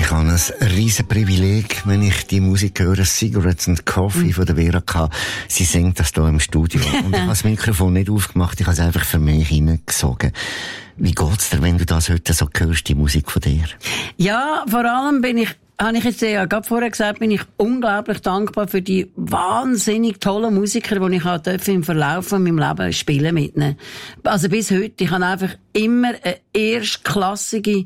Ich habe ein riesen Privileg, wenn ich die Musik höre, Cigarettes and Coffee von der Vera K. Sie singt das hier im Studio. Und ich habe das Mikrofon nicht aufgemacht, ich habe es einfach für mich hineingesogen. Wie geht's dir, wenn du das heute so hörst, die Musik von dir? Ja, vor allem habe ich jetzt ja gerade vorher gesagt, bin ich unglaublich dankbar für die wahnsinnig tollen Musiker, die ich im Verlauf von meinem Leben spielen mitnehmen. Also bis heute. Ich habe einfach immer eine erstklassige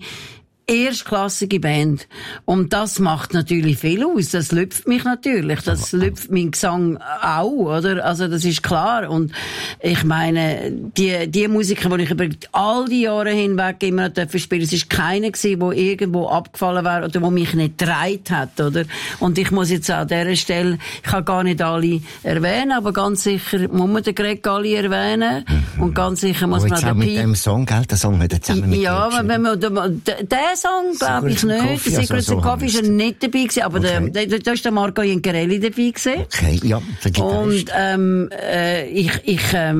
Band. Und das macht natürlich viel aus. Das lüpft mich natürlich. Das lüpft mein Gesang auch, oder? Also, das ist klar. Und ich meine, die Musiker, die ich über all die Jahre hinweg immer noch spielen, es ist keiner gewesen, der irgendwo abgefallen wäre oder der mich nicht getragen hat, oder? Und ich muss jetzt an dieser Stelle, ich kann gar nicht alle erwähnen, aber ganz sicher muss man den Greg alle erwähnen. Und ganz sicher muss man den mit dem Song, gell? Der Song hat er zusammen mit ja, aber wenn man, der Song, glaube ich nicht. Secrets and Coffee ist nicht dabei gewesen, aber da ist der Marco Jincarelli dabei gewesen. Okay, ja, der Gitarrist. Und, ich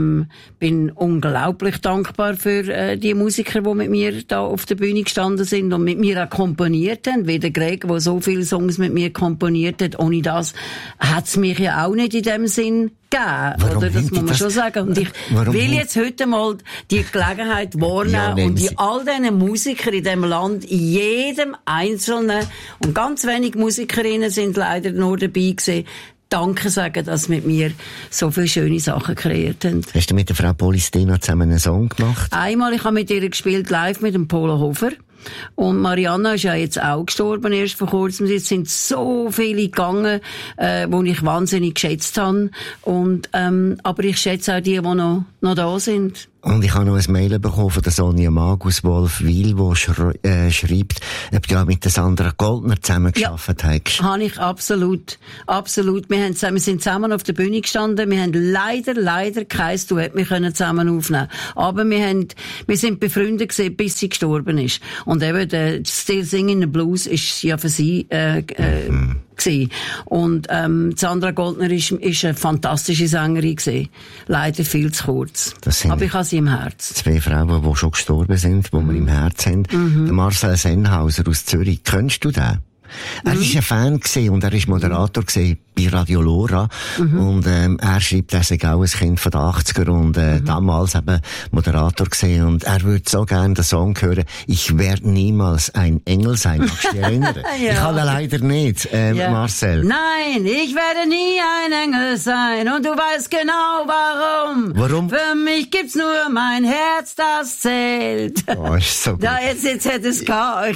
bin unglaublich dankbar für, die Musiker, die mit mir da auf der Bühne gestanden sind und mit mir auch komponiert haben, wie der Greg, der so viele Songs mit mir komponiert hat. Ohne das hat's mich ja auch nicht in dem Sinn gegeben, oder? Das muss man schon sagen. Und ich will jetzt heute mal die Gelegenheit wahrnehmen und all diesen Musikern in diesem Land, jedem Einzelnen, und ganz wenig Musikerinnen sind leider nur dabei gewesen, Danke sagen, dass sie mit mir so viele schöne Sachen kreiert haben. Hast du mit der Frau Polistina zusammen einen Song gemacht? Einmal, ich habe mit ihr gespielt, live mit dem Polo Hofer. Und Marianna ist ja jetzt auch gestorben, erst vor kurzem. Es sind so viele gegangen, die ich wahnsinnig geschätzt habe. Und, aber ich schätze auch die noch da sind. Und ich habe noch ein Mail bekommen von der Sonja Mag aus Wolfwil, die schreibt, ob du ja mit der Sandra Goldner zusammengearbeitet hast. Ja, habe ich absolut. Absolut. Wir sind zusammen auf der Bühne gestanden. Wir haben leider kein Duett mehr zusammen aufnehmen. Aber wir sind befreundet gewesen, bis sie gestorben ist. Und eben, der Still Singing the Blues ist ja für sie, gewesen. Und, Sandra Goldner ist eine fantastische Sängerin gewesen. Leider viel zu kurz. Aber ich habe sie im Herz. Zwei Frauen, die schon gestorben sind, die wir im Herz haben. Der Marcel Sennhauser aus Zürich. Kennst du den? Er ist ein Fan gewesen und er ist Moderator gewesen bei Radio Lora. Und, er schreibt, er sei auch ein Kind von den 80er und, damals eben Moderator gewesen und er würde so gerne den Song hören, ich werde niemals ein Engel sein. Magst du dich erinnern? Ja. Ich kann leider nicht, Marcel. Nein, ich werde nie ein Engel sein und du weißt genau warum. Warum? Für mich gibt's nur mein Herz, das zählt. Oh, ist so gut. Ja, jetzt hätte es gehabt.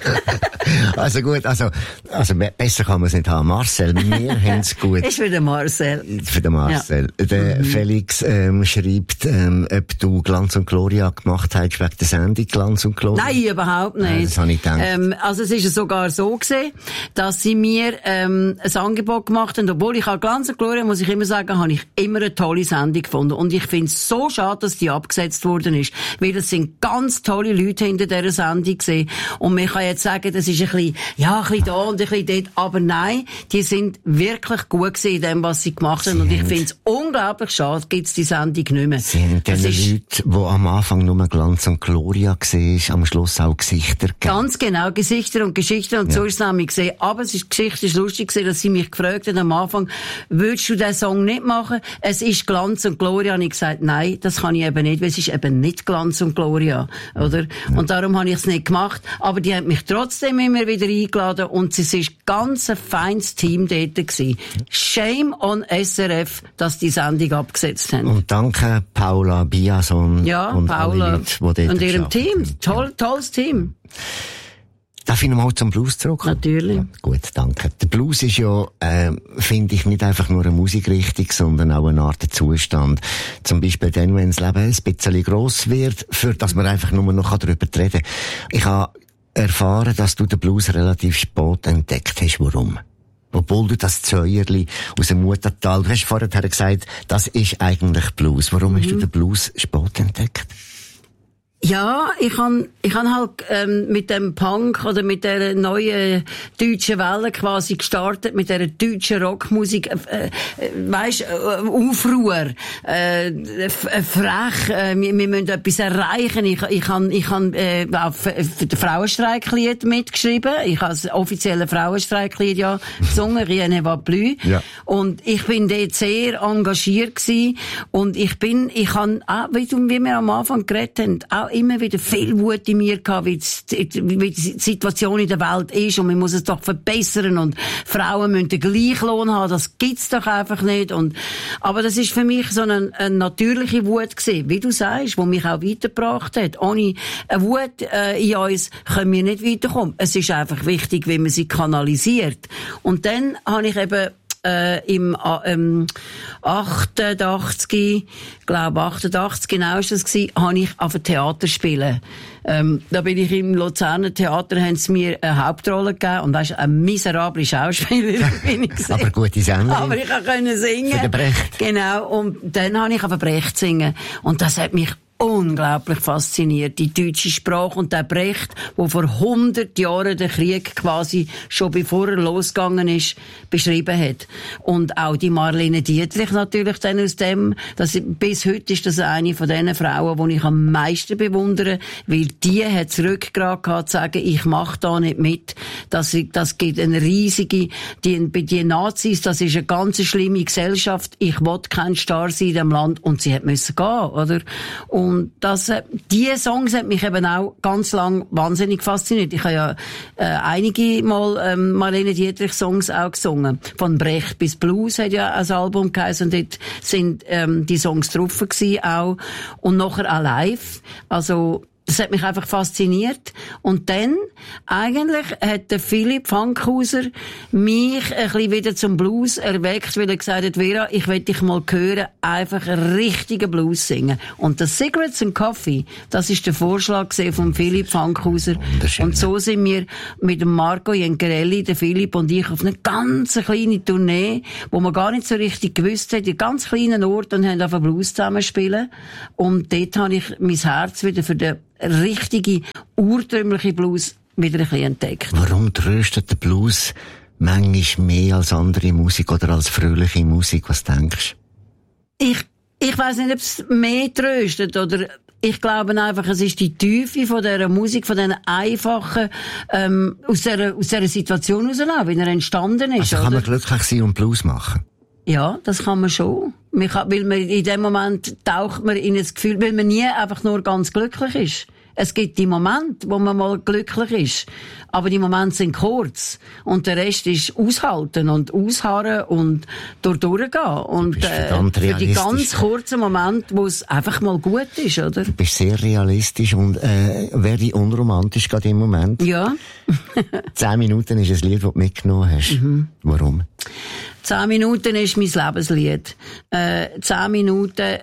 Also gut, also besser kann man es nicht haben. Marcel, wir haben es gut. Ist für den Marcel. Für den Marcel. Ja. Der Felix schreibt, ob du Glanz und Gloria gemacht hast wegen der Sendung Glanz und Gloria. Nein, überhaupt nicht. Das habe ich gedacht. Also es ist sogar so gewesen, dass sie mir ein Angebot gemacht haben. Obwohl ich auch Glanz und Gloria, muss ich immer sagen, habe ich immer eine tolle Sendung gefunden. Und ich finde es so schade, dass die abgesetzt worden ist. Weil das sind ganz tolle Leute hinter dieser Sendung gewesen. Und man kann jetzt sagen, das ist ein bisschen da und ein bisschen dort. Aber nein, die sind wirklich gut gewesen in dem, was sie gemacht haben. Und ich finde es unglaublich schade, gibt es die Sendung nicht mehr. Sie haben diese Leute, die am Anfang nur Glanz und Gloria gesehen, am Schluss auch Gesichter gegeben. Ganz genau, Gesichter und Geschichten. Und so ist es nämlich gesehen. Aber die Geschichte ist lustig gewesen, dass sie mich gefragt haben am Anfang, würdest du den Song nicht machen? Es ist Glanz und Gloria. Und ich gesagt, nein, das kann ich eben nicht, weil es ist eben nicht Glanz und Gloria, oder? Und darum habe ich es nicht gemacht. Aber die haben mich trotzdem immer wieder eingeladen und es ist ganz ein feines Team dort gewesen. Shame on SRF, dass die Sendung abgesetzt haben. Und danke Paula Biason und Paula alle Leute, die dort und ihrem Team. Haben. Tolles Team. Darf ich nochmal zum Blues zurück? Natürlich. Ja, gut, danke. Der Blues ist ja, finde ich, nicht einfach nur eine Musikrichtung, sondern auch eine Art Zustand. Zum Beispiel dann, wenn das Leben ein bisschen gross wird, für dass man einfach nur noch darüber reden kann. Ich habe erfahren, dass du den Blues relativ spät entdeckt hast. Warum? Obwohl du das Zäuerli aus dem Muttertal, du hast vorher gesagt, das ist eigentlich Blues. Warum hast du den Blues spät entdeckt? Ja, ich han halt mit dem Punk oder mit der neuen deutschen Welle quasi gestartet, mit der deutschen Rockmusik, weisst, Aufruhr, frech, wir müssen etwas erreichen. Ich han für den Frauenstreiklied mitgeschrieben. Ich habe das offizielle Frauenstreiklied ja gesungen, Rien ne va plus. Ja. Und ich bin dort sehr engagiert gewesen. Und ich han auch, wie wir am Anfang geredet haben, auch immer wieder viel Wut in mir gehabt, wie die Situation in der Welt ist und man muss es doch verbessern und Frauen müssen den Gleichlohn haben, das gibt's doch einfach nicht. Aber das ist für mich so eine natürliche Wut gewesen, wie du sagst, die mich auch weitergebracht hat. Ohne eine Wut in uns können wir nicht weiterkommen. Es ist einfach wichtig, wie man sie kanalisiert. Und dann habe ich eben im 88 genau ist das gewesen, habe ich auf ein Theater spielen. Da bin ich im Luzerner Theater, haben sie mir eine Hauptrolle gegeben und weisst, eine miserable Schauspielerin bin ich gewesen. Aber gute Sängerin. Aber ich konnte singen. Für den Brecht. Genau. Und dann habe ich auf Brecht singen. Und das hat mich unglaublich fasziniert. Die deutsche Sprache und der Brecht, der vor 100 Jahren den Krieg quasi schon bevor er losgegangen ist, beschrieben hat. Und auch die Marlene Dietrich natürlich dann aus dem, bis heute ist das eine von den Frauen, die ich am meisten bewundere, weil die hat das Rückgrat gehabt, zu sagen, ich mache da nicht mit. Das gibt eine riesige, die Nazis, das ist eine ganz schlimme Gesellschaft. Ich will kein Star sein in dem Land. Und sie hat müssen gehen, oder? Und diese Songs hat mich eben auch ganz lang wahnsinnig fasziniert. Ich habe ja einige Mal Marlene Dietrich Songs auch gesungen. Von Brecht bis Blues hat ja ein Album geheißen und dort sind die Songs drauf gewesen auch. Und nachher Alive. Also das hat mich einfach fasziniert. Und dann, eigentlich, hat der Philipp Fankhauser mich ein bisschen wieder zum Blues erweckt, weil er gesagt hat, Vera, ich will dich mal hören, einfach einen richtigen Blues singen. Und das Cigarettes and Coffee, das ist der Vorschlag von Philipp Fankhauser. Und so sind wir mit dem Marco Jenkerelli, der Philipp und ich, auf eine ganz kleine Tournee, wo man gar nicht so richtig gewusst hat, in ganz kleinen Ort und haben auf Blues zusammenspielen. Und dort habe ich mein Herz wieder für den richtige, urtümliche Blues wieder ein bisschen entdeckt. Warum tröstet der Blues manchmal mehr als andere Musik oder als fröhliche Musik? Was denkst du? Ich weiss nicht, ob es mehr tröstet oder ich glaube einfach, es ist die Tiefe von dieser Musik, von diesen einfachen, aus dieser Situation heraus, wie er entstanden ist. Also kann man glücklich sein und Blues machen? Ja, das kann man schon. Weil man in dem Moment taucht man in das Gefühl, weil man nie einfach nur ganz glücklich ist. Es gibt die Momente, wo man mal glücklich ist. Aber die Momente sind kurz. Und der Rest ist aushalten und ausharren und durchgehen. Und für die ganz kurzen Momente, wo es einfach mal gut ist, oder? Du bist sehr realistisch und wäre unromantisch gerade im Moment. Ja. 10 Minuten ist ein Lied, das du mitgenommen hast. Mhm. Warum? 10 Minuten ist mein Lebenslied. 10 Minuten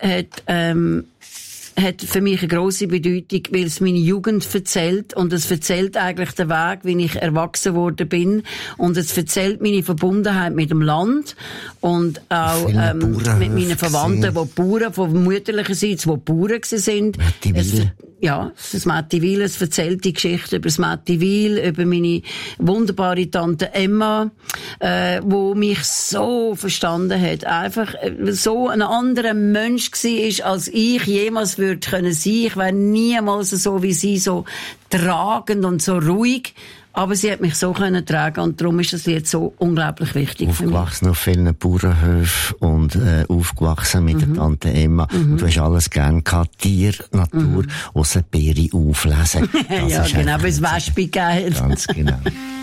hat für mich eine grosse Bedeutung, weil es meine Jugend erzählt und es erzählt eigentlich den Weg, wie ich erwachsen worden bin und es erzählt meine Verbundenheit mit dem Land und auch mit meinen Verwandten, die Bauern, von mütterlicherseits, die Bauern sind. Ja, das Mättiwil, es erzählt die Geschichte über das Mättiwil, über meine wunderbare Tante Emma, wo mich so verstanden hat, einfach so ein anderer Mensch war, als ich jemals würde können sein. Ich wäre niemals so wie sie, so tragend und so ruhig. Aber sie hat mich so können tragen und darum ist das Lied so unglaublich wichtig für mich. Aufgewachsen auf vielen Bauernhöfen und aufgewachsen mit der Tante Emma. Und du hast alles gern gehabt, Tier, Natur, ausser Beere auflesen. Ja, genau, bis Wespe gegeben. Ganz genau.